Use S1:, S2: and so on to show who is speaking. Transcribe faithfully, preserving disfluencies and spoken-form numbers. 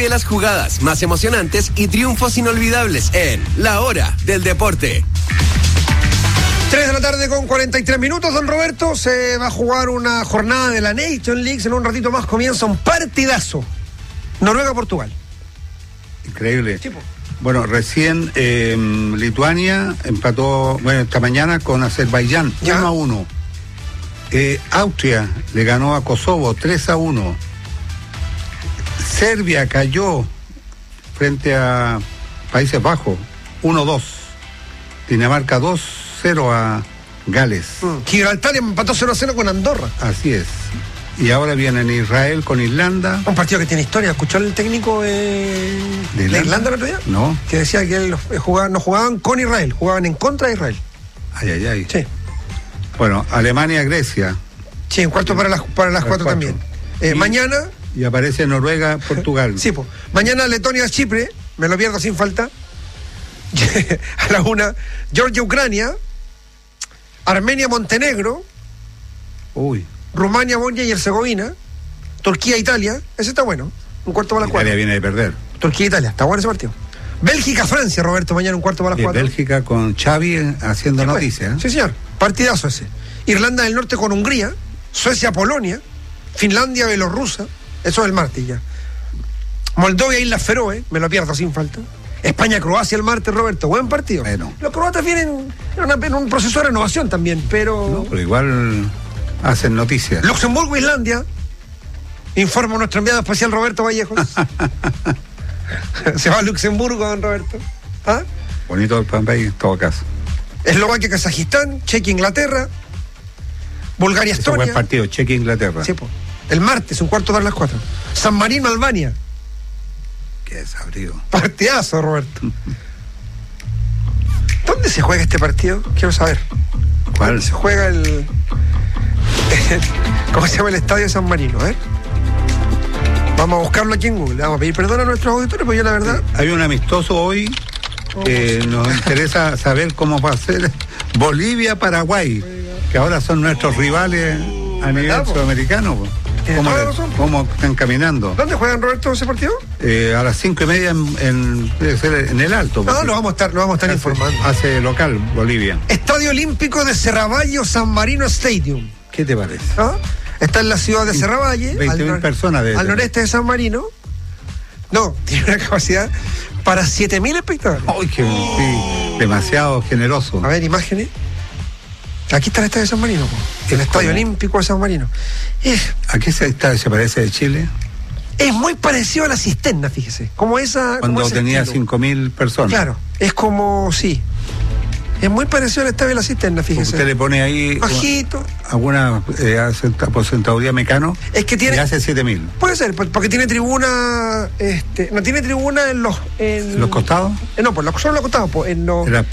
S1: Vive las jugadas más emocionantes y triunfos inolvidables en La Hora del Deporte.
S2: tres de la tarde con cuarenta y tres minutos, don Roberto. Se va a jugar una jornada de la Nation League. En un ratito más comienza un partidazo. Noruega-Portugal.
S3: Increíble.
S2: Sí, po.
S3: Bueno, recién eh, Lituania empató, bueno, esta mañana con Azerbaiyán,
S2: ¿Ya?
S3: uno a uno. Eh, Austria le ganó a Kosovo tres a uno. Serbia cayó frente a Países Bajos, uno a dos. Dinamarca dos a cero a Gales.
S2: Mm. Gibraltar empató cero a cero con Andorra.
S3: Así es. Y ahora vienen Israel con Irlanda.
S2: Un partido que tiene historia. ¿Escuchó el técnico de,
S3: ¿De
S2: de
S3: Irlanda?
S2: Irlanda el otro día?
S3: No.
S2: Que decía que él, eh, jugaban, no jugaban con Israel, jugaban en contra de Israel.
S3: Ay, ay, ay.
S2: Sí.
S3: Bueno, Alemania-Grecia.
S2: Sí, en cuarto para las, para las cuatro,
S3: cuatro.
S2: también. Eh,
S3: Y-
S2: mañana,
S3: Y aparece Noruega-Portugal.
S2: sí, pues. Mañana Letonia-Chipre, me lo pierdo sin falta. A la una, Georgia-Ucrania, Armenia-Montenegro,
S3: Uy,
S2: Rumania, Bosnia y Herzegovina, Turquía-Italia, ese está bueno, un cuarto para las
S3: Italia
S2: cuatro.
S3: viene de perder.
S2: Turquía-Italia, está bueno ese partido. Bélgica-Francia, Roberto, mañana un cuarto para las
S3: Y
S2: cuatro.
S3: Bélgica con Xavi eh, haciendo
S2: Sí, pues.
S3: noticias. ¿eh?
S2: Sí, señor, partidazo ese. Irlanda del Norte con Hungría, Suecia-Polonia, Finlandia-Belorrusa, eso es el martes ya. Moldovia-Islas Feroe, me lo pierdo sin falta. España-Croacia el martes, Roberto, buen partido.
S3: Bueno.
S2: Los croatas vienen en, una- en un proceso de renovación también, pero...
S3: No, pero igual hacen noticias.
S2: Luxemburgo-Islandia, informa nuestro enviado especial Roberto Vallejos. Se va a Luxemburgo, don Roberto. ¿Ah?
S3: Bonito el país en todo caso.
S2: Eslovaquia-Kazajistán, Chequia-Inglaterra,
S3: Es un
S2: Bulgaria-Estonia.
S3: buen partido, Chequia-Inglaterra.
S2: Sí, po. El martes, un cuarto para las cuatro. San Marino-Albania.
S3: Qué desabrido.
S2: Partidazo, Roberto. ¿Dónde se juega este partido? Quiero saber.
S3: ¿Cuál?
S2: ¿Dónde se juega el... ¿Cómo se llama el estadio de San Marino? ¿Eh? Vamos a buscarlo aquí en Google. Le vamos a pedir perdón a nuestros auditores, porque yo la verdad...
S3: Hay un amistoso hoy que nos interesa saber cómo va a ser Bolivia-Paraguay, que ahora son nuestros rivales a nivel
S2: ¿Verdad, po?
S3: sudamericano. po.
S2: Tiene
S3: ¿Cómo,
S2: toda
S3: le-
S2: la razón.
S3: cómo están caminando?
S2: ¿Dónde juegan, Roberto, ese partido?
S3: Eh, a las cinco y media en, en, debe ser en el Alto.
S2: No,
S3: porque
S2: lo vamos a estar, lo vamos a estar
S3: hace-
S2: informando.
S3: Hace local Bolivia.
S2: Estadio Olímpico de Cerravallo San Marino Stadium.
S3: ¿Qué te parece?
S2: ¿Ah? Está en la ciudad de Cerravalle,
S3: veinte mil
S2: nor-
S3: personas debe
S2: al
S3: tener.
S2: noreste de San Marino. No, tiene una capacidad para siete mil espectadores.
S3: ¡Ay, qué sí, demasiado generoso!
S2: A ver, imágenes. Aquí está el estadio de San Marino, po. El
S3: Es
S2: estadio
S3: como-
S2: olímpico de San Marino. Es,
S3: ¿A qué se, está, se parece de Chile?
S2: es muy parecido a la cisterna, fíjese. Como esa. como
S3: Cuando
S2: ese
S3: tenía
S2: estilo.
S3: cinco mil personas.
S2: Claro, es como, sí. Es muy parecido al estadio de la cisterna, fíjese.
S3: Usted le pone ahí
S2: Bajito.
S3: alguna eh, acenta- porcentaduría Mecano.
S2: Es que tiene-
S3: Y hace siete mil.
S2: Puede ser, por- porque tiene tribuna. Este, no tiene tribuna en los. En,
S3: ¿Los costados?
S2: eh, no, por los, solo los costados, po, en los.
S3: En la